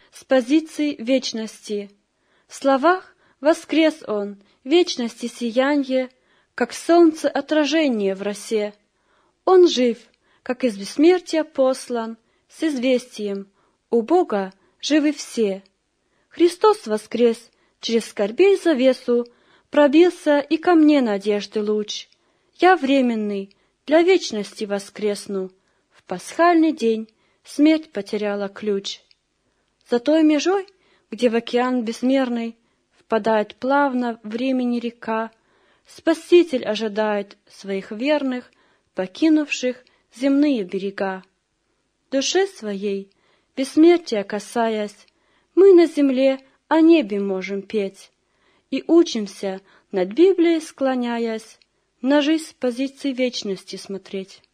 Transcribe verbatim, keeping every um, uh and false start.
с позиции вечности. В словах воскрес Он, вечности сиянье, как солнце отражение в росе. Он жив, как из бессмертия послан, с известием: у Бога живы все. Христос воскрес, через скорбей завесу пробился и ко мне надежды луч. Я временный, для вечности воскресну. В пасхальный день смерть потеряла ключ. За той межой, где в океан безмерный впадает плавно времени река, Спаситель ожидает своих верных, покинувших земные берега. Душе своей, бессмертия касаясь, мы на земле о небе можем петь и учимся, над Библией склоняясь, на жизнь с позиции вечности смотреть.